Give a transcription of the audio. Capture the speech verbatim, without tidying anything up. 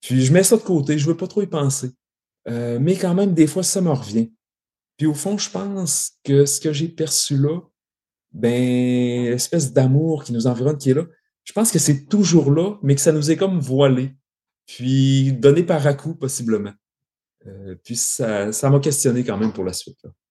Puis je mets ça de côté, je veux pas trop y penser. Heu, mais quand même, des fois, ça me revient. Puis au fond, je pense que ce que j'ai perçu là, ben, l'espèce d'amour qui nous environne, qui est là, je pense que c'est toujours là, mais que ça nous est comme voilé, puis donné par à-coups possiblement. Heu, puis ça ça m'a questionné quand même pour la suite, là.